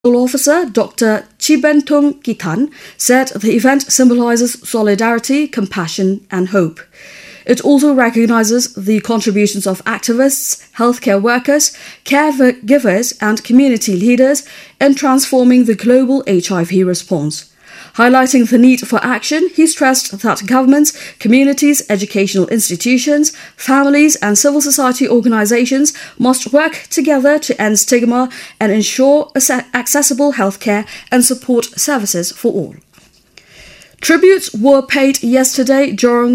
Officer Dr. Chibentung Kitan said the event symbolizes solidarity, compassion and hope. It also recognizes the contributions of activists, healthcare workers, caregivers and community leaders in transforming the global HIV response. Highlighting the need for action, he stressed that governments, communities, educational institutions, families and civil society organizations must work together to end stigma and ensure accessible healthcare and support services for all. Tributes were paid yesterday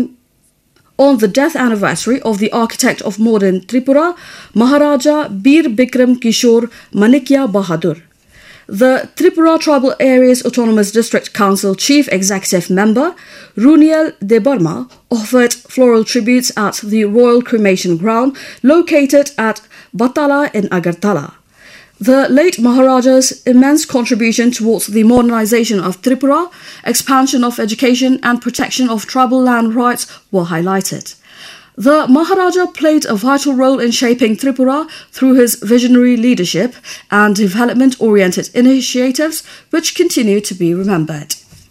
on the death anniversary of the architect of modern Tripura, Maharaja Bir Bikram Kishore Manikya Bahadur. The Tripura Tribal Areas Autonomous District Council Chief Executive Member, Runiel Debarma, offered floral tributes at the Royal Cremation Ground located at Batala in Agartala. The late Maharaja's immense contribution towards the modernization of Tripura, expansion of education and protection of tribal land rights were highlighted. The Maharaja played a vital role in shaping Tripura through his visionary leadership and development-oriented initiatives, which continue to be remembered.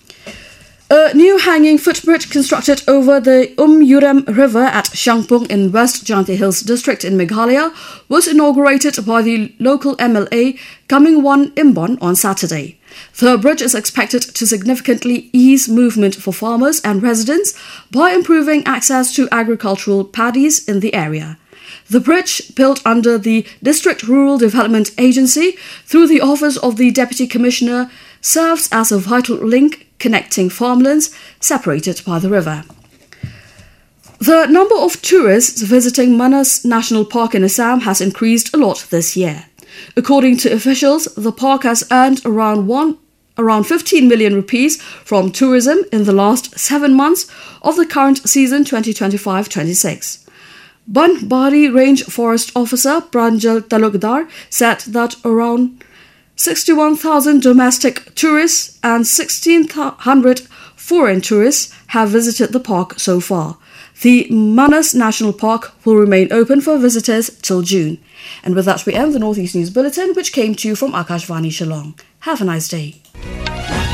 A new hanging footbridge constructed over the Yurem River at Shangpung in West Jaintia Hills district in Meghalaya was inaugurated by the local MLA Kamingwan Imbon on Saturday. The bridge is expected to significantly ease movement for farmers and residents by improving access to agricultural paddies in the area. The bridge, built under the District Rural Development Agency through the office of the Deputy Commissioner, serves as a vital link connecting farmlands separated by the river. The number of tourists visiting Manas National Park in Assam has increased a lot this year. According to officials, the park has earned around 15 million rupees from tourism in the last 7 months of the current season 2025-26. Banbari Range Forest Officer Pranjal Talukdar said that around 61,000 domestic tourists and 1,600 foreign tourists have visited the park so far. The Manas National Park will remain open for visitors till June. And with that we end the Northeast News Bulletin, which came to you from Akashvani Shillong. Have a nice day.